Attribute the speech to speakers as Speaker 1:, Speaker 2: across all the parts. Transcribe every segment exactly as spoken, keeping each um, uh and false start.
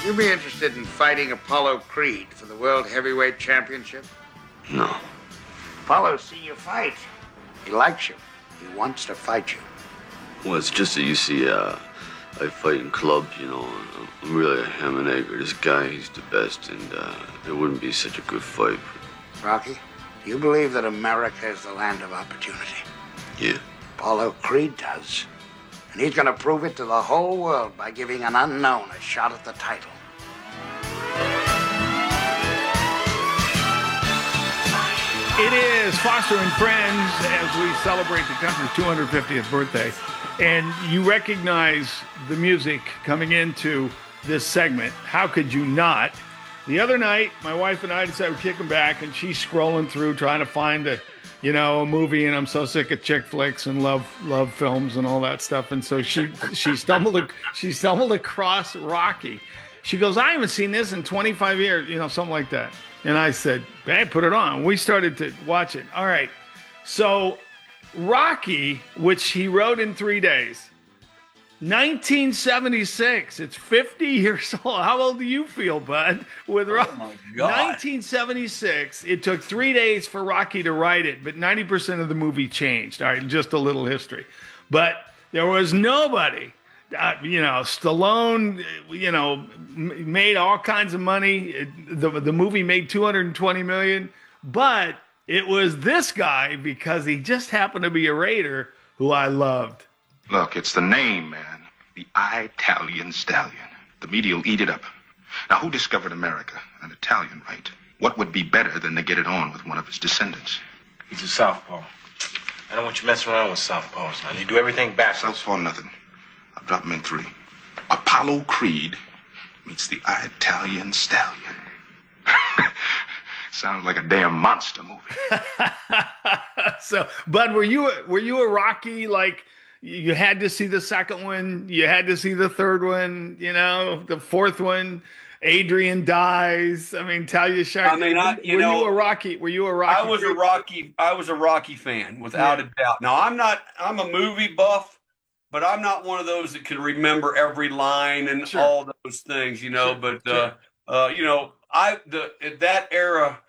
Speaker 1: You'd be interested in fighting Apollo Creed for the World Heavyweight Championship?
Speaker 2: No.
Speaker 1: Apollo see you fight. He likes you. He wants to fight you.
Speaker 2: Well, it's just that you see, uh, I fight in clubs, you know. I'm really a ham and egg. This guy, he's the best, and uh, it wouldn't be such a good fight.
Speaker 1: Rocky, do you believe that America is the land of opportunity?
Speaker 2: Yeah.
Speaker 1: Apollo Creed does. And he's going to prove it to the whole world by giving an unknown a shot at the title.
Speaker 3: It is Foster and Friends as we celebrate the country's two hundred fiftieth birthday. And you recognize the music coming into this segment. How could you not? The other night, my wife and I decided we'd kick them back, and she's scrolling through trying to find a, you know, a movie, and I'm so sick of chick flicks and love love films and all that stuff. And so she she stumbled she stumbled across Rocky. She goes, I haven't seen this in twenty-five years, you know, something like that. And I said, hey, put it on. We started to watch it. All right. So Rocky, which he wrote in three days, nineteen seventy-six. It's fifty years old. How old do you feel, bud? With Rocky?
Speaker 4: Oh my God.
Speaker 3: nineteen seventy-six. It took three days for Rocky to write it, but ninety percent of the movie changed. All right, just a little history. But there was nobody. Uh, you know, Stallone, you know, m- made all kinds of money. It, the the movie made two hundred twenty million dollars, but it was this guy, because he just happened to be a Raider, who I loved.
Speaker 5: Look, it's the name, man. The Italian Stallion. The media will eat it up. Now, who discovered America? An Italian, right? What would be better than to get it on with one of his descendants?
Speaker 6: He's a southpaw. I don't want you messing around with southpaws. Now, you do everything backwards.
Speaker 5: Southpaw nothing. I'll drop him in three. Apollo Creed meets the Italian Stallion. Sounds like a damn monster movie.
Speaker 3: So, Bud, were you were you a Rocky, like, you had to see the second one, you had to see the third one, you know, the fourth one, Adrian dies. I mean, Talia Shire.
Speaker 4: I mean, I, you
Speaker 3: were
Speaker 4: know,
Speaker 3: you a Rocky? Were you a Rocky?
Speaker 4: I was a Rocky. I was a Rocky fan, without
Speaker 3: Yeah.
Speaker 4: a doubt. Now, I'm not. I'm a movie buff, but I'm not one of those that can remember every line and
Speaker 3: Sure.
Speaker 4: all those things, you know.
Speaker 3: Sure,
Speaker 4: But uh, uh, you know, I the at that era,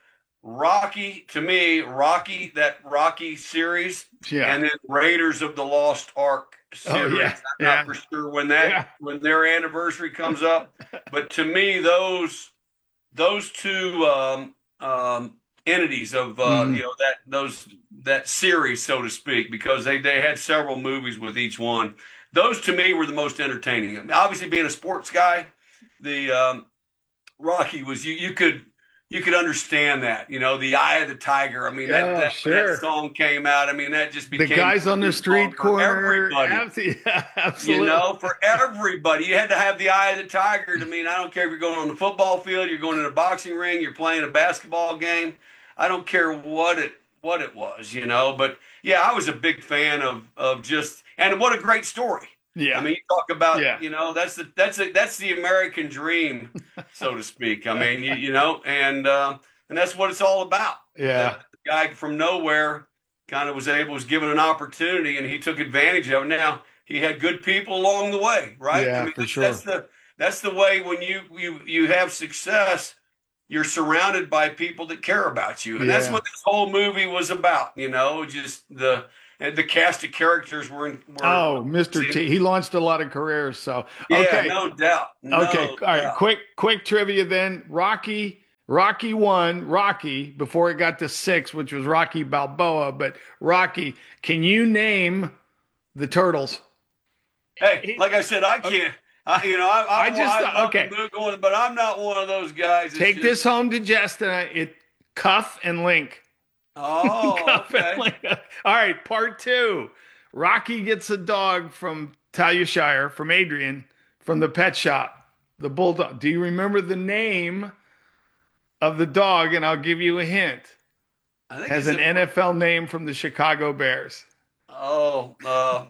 Speaker 4: Rocky, to me, Rocky, that Rocky series,
Speaker 3: Yeah.
Speaker 4: and then Raiders of the Lost Ark
Speaker 3: Oh,
Speaker 4: series.
Speaker 3: yeah,
Speaker 4: I'm
Speaker 3: yeah.
Speaker 4: not for sure when that
Speaker 3: Yeah.
Speaker 4: when their anniversary comes up, but to me, those those two um, um, entities of uh,
Speaker 3: Mhm.
Speaker 4: you know that those that series, so to speak, because they they had several movies with each one. Those to me were the most entertaining. I mean, obviously, being a sports guy, the um, Rocky was you you could. You could understand that, you know, the Eye of the Tiger. I mean,
Speaker 3: Yeah,
Speaker 4: that, that,
Speaker 3: sure.
Speaker 4: that song came out. I mean, that just
Speaker 3: The
Speaker 4: became
Speaker 3: guys on the
Speaker 4: a
Speaker 3: street
Speaker 4: song for
Speaker 3: corner.
Speaker 4: everybody.
Speaker 3: Absolutely. Yeah, absolutely.
Speaker 4: You know, for everybody, you had to have the Eye of the Tiger. I mean, I don't care if you're going on the football field, you're going in a boxing ring, you're playing a basketball game. I don't care what it what it was, you know. But yeah, I was a big fan of of just and what a great story.
Speaker 3: Yeah.
Speaker 4: I mean, you talk about,
Speaker 3: Yeah.
Speaker 4: you know, that's the that's a, that's the American dream, so to speak. I mean, you, you know, and uh, and that's what it's all about.
Speaker 3: Yeah.
Speaker 4: The guy from nowhere kind of was able, was given an opportunity, and he took advantage of it. Now, he had good people along the way, right?
Speaker 3: Yeah,
Speaker 4: I mean,
Speaker 3: for
Speaker 4: that's,
Speaker 3: sure.
Speaker 4: that's the that's the way when you you you have success, you're surrounded by people that care about you, and that's
Speaker 3: Yeah.
Speaker 4: what this whole movie was about. You know, just the and the cast of characters were. were
Speaker 3: Oh, Mister T. He launched a lot of careers. So,
Speaker 4: yeah,
Speaker 3: okay.
Speaker 4: no doubt. No
Speaker 3: Okay. All right.
Speaker 4: doubt.
Speaker 3: Quick, quick trivia then. Rocky, Rocky one, Rocky, before it got to six, which was Rocky Balboa. But Rocky, can you name the turtles?
Speaker 4: Hey, like I said, I can't. I, you know, I, I,
Speaker 3: I just-
Speaker 4: I love
Speaker 3: okay.
Speaker 4: the mood going, but I'm not one of those guys. that's
Speaker 3: Take
Speaker 4: just-
Speaker 3: this home to Justin. It Cuff and Link.
Speaker 4: Oh,
Speaker 3: Cuff
Speaker 4: okay.
Speaker 3: and Link. All right. Part two. Rocky gets a dog from Talia Shire, from Adrian, from the pet shop, the bulldog. Do you remember the name of the dog? And I'll give you a hint.
Speaker 4: I think
Speaker 3: Has
Speaker 4: it's
Speaker 3: an
Speaker 4: a-
Speaker 3: N F L name from the Chicago Bears.
Speaker 4: Oh, uh,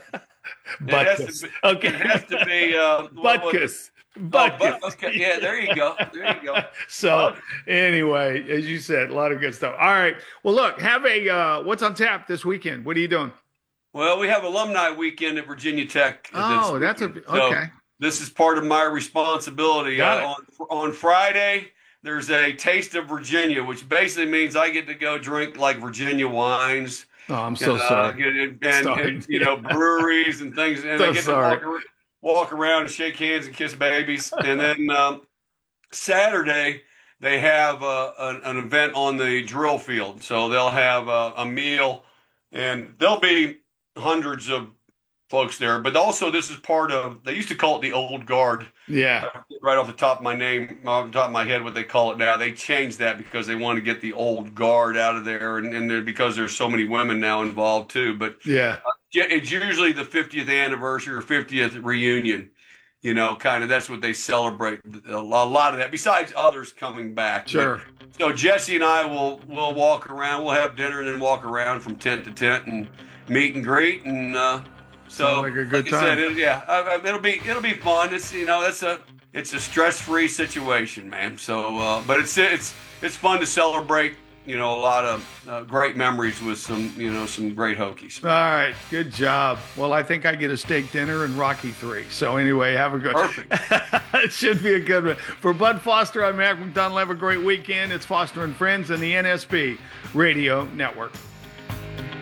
Speaker 4: it has
Speaker 3: Butkus.
Speaker 4: to be.
Speaker 3: Okay.
Speaker 4: It has to be. Uh, what was it?
Speaker 3: Butkus.
Speaker 4: Oh,
Speaker 3: Butkus.
Speaker 4: but, okay, yeah, there you go. There you go.
Speaker 3: So anyway, as you said, a lot of good stuff. All right. Well, look, have a uh, what's on tap this weekend? What are you doing?
Speaker 4: Well, we have alumni weekend at Virginia Tech. this
Speaker 3: Oh, that's a
Speaker 4: weekend. So,
Speaker 3: okay.
Speaker 4: this is part of my responsibility.
Speaker 3: Got
Speaker 4: Uh, on on Friday, there's a Taste of Virginia, which basically means I get to go drink like Virginia wines.
Speaker 3: Oh, I'm so
Speaker 4: and, uh,
Speaker 3: sorry.
Speaker 4: And, and,
Speaker 3: Sorry.
Speaker 4: and, you know, breweries and things. And
Speaker 3: So
Speaker 4: I get
Speaker 3: sorry.
Speaker 4: to walk, ar- walk around and shake hands and kiss babies. And then um, Saturday, they have uh, an, an event on the drill field. So they'll have a, a meal, and there'll be hundreds of folks there. But also, this is part of, they used to call it the Old Guard.
Speaker 3: Yeah.
Speaker 4: Right off the top of my name, off the top of my head, what they call it now. They changed that because they want to get the old guard out of there, and, and because there's so many women now involved too. But
Speaker 3: Yeah.
Speaker 4: it's usually the fiftieth anniversary or fiftieth reunion. You know, kind of that's what they celebrate. A lot of that, besides others coming back.
Speaker 3: Sure.
Speaker 4: But, so Jesse and I will will walk around. We'll have dinner and then walk around from tent to tent and meet and greet and. Uh, So,
Speaker 3: Sounds like a good
Speaker 4: like I said,
Speaker 3: time.
Speaker 4: it, yeah, I, I, it'll be it'll be fun. It's you know, it's a it's a stress free situation, man. So, uh, but it's it's it's fun to celebrate. You know, a lot of uh, great memories with some you know some great Hokies.
Speaker 3: All right. Good job. Well, I think I get a steak dinner and Rocky three. So anyway, have a good.
Speaker 4: Perfect.
Speaker 3: It should be a good one. For Bud Foster, I'm Mac McDonald. Have a great weekend. It's Foster and Friends and the N S B Radio Network.